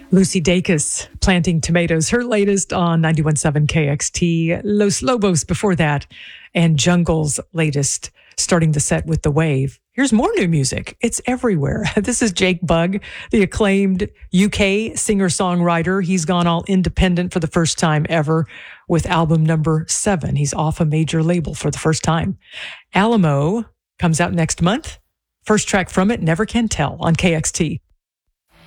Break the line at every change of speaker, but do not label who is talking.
Lucy Dacus, Planting Tomatoes, her latest on 91.7 KXT. Los Lobos before that, and Jungle's latest, starting the set with The Wave. Here's more new music. It's everywhere. This is Jake Bugg, the acclaimed UK singer-songwriter. He's gone all independent for the first time ever with album number 7. He's off a major label for the first time. Alamo comes out next month. First track from it, Never Can Tell, on KXT.